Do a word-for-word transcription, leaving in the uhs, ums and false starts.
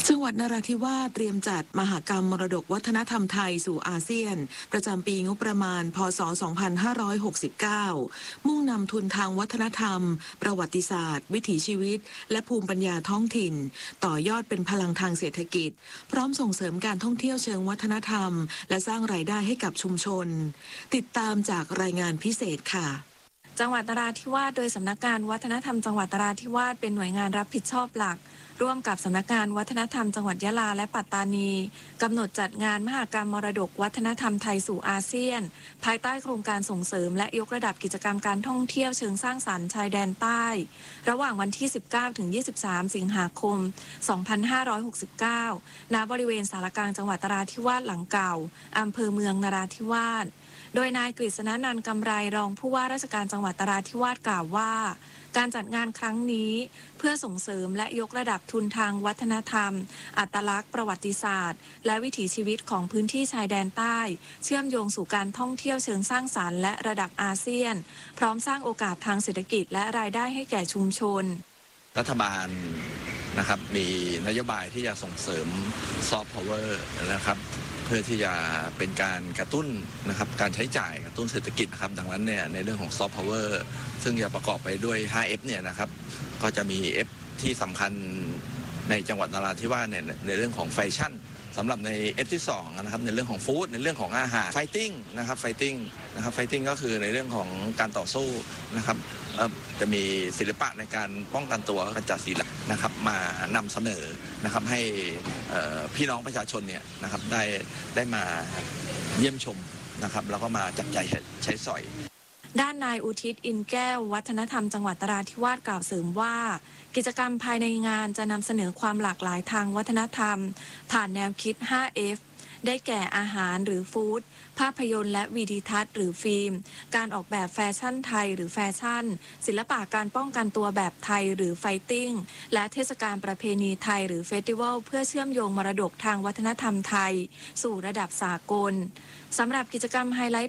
จังหวัดนราธิวาสเตรียมจัดมหกรรมมรดกวัฒนธรรมไทยสู่อาเซียนประจำปีงบประมาณพศสองพันห้าร้อยหกสิบเก้ามุ่งนำทุนทางวัฒนธรรมประวัติศาสตร์วิถีชีวิตและภูมิปัญญาท้องถิ่นต่อยอดเป็นพลังทางเศรษฐกิจพร้อมส่งเสริมการท่องเที่ยวเชิงวัฒนธรรมและสร้างรายได้ให้กับชุมชนติดตามจากรายงานพิเศษค่ะจังหวัดนราธิวาสโดยสำนักงานวัฒนธรรมจังหวัดนราธิวาสเป็นหน่วยงานรับผิดชอบหลักร่วมกับสำนักงานวัฒนธรรมจังหวัดยะลาและปัตตานีกำหนดจัดงานมหกรรมมรดกวัฒนธรรมไทยสู่อาเซียนภายใต้โครงการส่งเสริมและยกระดับกิจกรรมการท่องเที่ยวเชิงสร้างสรรค์ชายแดนใต้ระหว่างวันที่ สิบเก้าถึงยี่สิบสาม สิงหาคม สองพันห้าร้อยหกสิบเก้า ณ บริเวณศาลากลางจังหวัดนราธิวาสหลังเก่าอำเภอเมืองนราธิวาสโดยนายกฤษณนันท์กำไรรองผู้ว่าราชการจังหวัดนราธิวาสกล่าวว่าการจัดงานครั้งนี้เพื่อส่งเสริมและยกระดับทุนทางวัฒนธรรมอัตลักษณ์ประวัติศาสตร์และวิถีชีวิตของพื้นที่ชายแดนใต้เชื่อมโยงสู่การท่องเที่ยวเชิงสร้างสรรค์และระดับอาเซียนพร้อมสร้างโอกาสทางเศรษฐกิจและรายได้ให้แก่ชุมชนรัฐบาลนะครับมีนโยบายที่จะส่งเสริมซอฟต์พาวเวอร์นะครับเพื่อที่จะเป็นการกระตุ้นนะครับการใช้จ่ายกระตุ้นเศรษฐกิจนะครับดังนั้นเนี่ยในเรื่องของซอฟต์พาวเวอร์ซึ่งจะประกอบไปด้วย ห้า เอฟ เนี่ยนะครับก็จะมี F ที่สำคัญในจังหวัดนราธิวาสเนี่ยในเรื่องของแฟชั่นสำหรับใน F ที่สองนะครับในเรื่องของฟู้ดในเรื่องของอาหารไฟติ้งนะครับไฟติ้งนะครับไฟติ้งก็คือในเรื่องของการต่อสู้นะครับจะมีศิลปะในการป้องกันตัวกระจัดศิลป์นะครับมานำเสนอนะครับให้พี่น้องประชาชนเนี่ยนะครับได้ได้มาเยี่ยมชมนะครับแล้วก็มาจับจ่ายใช้สอยด้านนายอุทิศอินแก้ววัฒนธรรมจังหวัดนราธิวาสกล่าวเสริมว่ากิจกรรมภายในงานจะนำเสนอความหลากหลายทางวัฒนธรรมผ่านแนวคิด ห้า เอฟ ได้แก่อาหารหรือฟู้ดภาพยนตร์และวิดีทัศน์หรือฟิล์มการออกแบบแฟชั่นไทยหรือแฟชั่นศิลปะการป้องกันตัวแบบไทยหรือไฟติ้งและเทศกาลประเพณีไทยหรือเฟสติวัลเพื่อเชื่อมโยงมรดกทางวัฒนธรรมไทยสู่ระดับสากลสำหรับกิจกรรมไฮไลท์